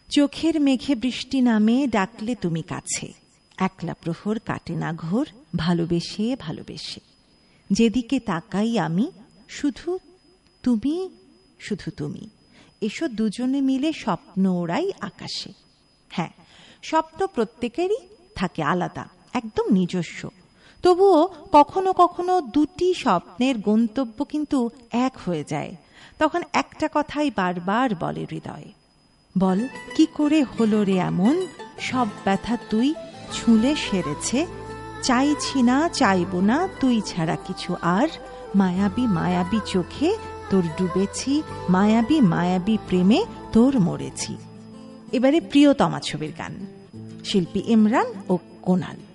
চোখের মেঘে বৃষ্টি নামে, ডাকলে তুমি কাছে, একলা প্রহর কাটে না ঘোর, ভালোবেসে ভালোবেসে। যেদিকে তাকাই আমি, শুধু তুমি, শুধু তুমি। এসো দুজনে মিলে স্বপ্ন ওড়াই আকাশে। হ্যাঁ, স্বপ্ন প্রত্যেকেরই থাকে আলাদা, একদম নিজস্ব। তবুও কখনো কখনো দুটি স্বপ্নের গন্তব্য কিন্তু এক হয়ে যায়। তখন একটা কথাই বারবার বলে হৃদয়, বল কি করে হলো রে এমন, সব ব্যথা তুই ছুঁলে সেরেছে। চাইছি না, চাইব না তুই ছাড়া কিছু আর, মায়াবী মায়াবী চোখে তোর ডুবেছি, মায়াবী মায়াবী প্রেমে তোর মরেছি। এবারে প্রিয়তমা ছবির গান, শিল্পী ইমরান ও কোনাল।